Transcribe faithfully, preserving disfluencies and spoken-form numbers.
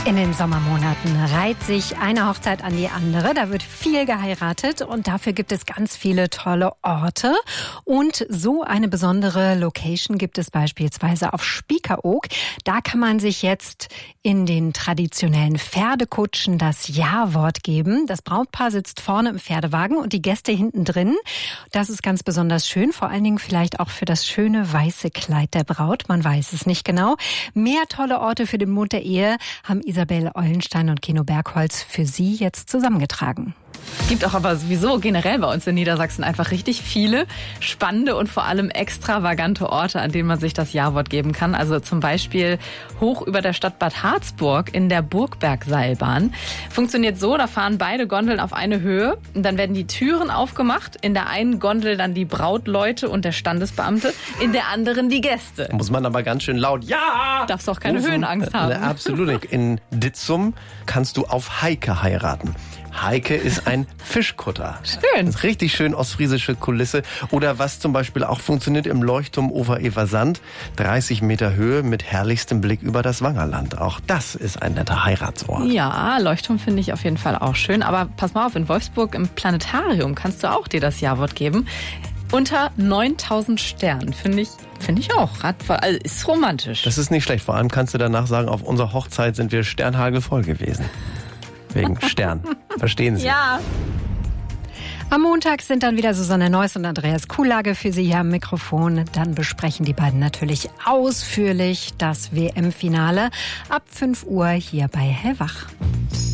In den Sommermonaten reiht sich eine Hochzeit an die andere. Da wird viel geheiratet und dafür gibt es ganz viele tolle Orte. Und so eine besondere Location gibt es beispielsweise auf Spiekeroog. Da kann man sich jetzt in den traditionellen Pferdekutschen das Ja-Wort geben. Das Brautpaar sitzt vorne im Pferdewagen und die Gäste hinten drin. Das ist ganz besonders schön, vor allen Dingen vielleicht auch für das schöne weiße Kleid der Braut. Man weiß es nicht genau. Mehr tolle Orte für den Mond der Ehe haben Isabel Eulenstein und Keno Bergholz für Sie jetzt zusammengetragen. Gibt auch aber sowieso generell bei uns in Niedersachsen einfach richtig viele spannende und vor allem extravagante Orte, an denen man sich das Ja-Wort geben kann. Also zum Beispiel hoch über der Stadt Bad Harzburg in der Burgbergseilbahn. Funktioniert so, da fahren beide Gondeln auf eine Höhe und dann werden die Türen aufgemacht. In der einen Gondel dann die Brautleute und der Standesbeamte, in der anderen die Gäste. Muss man aber ganz schön laut Ja! Darfst auch keine rufen. Höhenangst haben. Na, absolut nicht. In Ditzum kannst du auf Heike heiraten. Heike ist ein Fischkutter. Schön. Richtig schön ostfriesische Kulisse. Oder was zum Beispiel auch funktioniert im Leuchtturm Ober-Eversand. dreißig Meter Höhe mit herrlichstem Blick über das Wangerland. Auch das ist ein netter Heiratsort. Ja, Leuchtturm finde ich auf jeden Fall auch schön. Aber pass mal auf, in Wolfsburg im Planetarium kannst du auch dir das Ja-Wort geben. Unter neuntausend Sternen, finde ich, finde ich auch. Also ist romantisch. Das ist nicht schlecht. Vor allem kannst du danach sagen, auf unserer Hochzeit sind wir sternhagelvoll gewesen. Wegen Stern. Verstehen Sie? Ja. Am Montag sind dann wieder Susanne Neuss und Andreas Kuhlage für Sie hier am Mikrofon. Dann besprechen die beiden natürlich ausführlich das W M-Finale ab fünf Uhr hier bei Hellwach.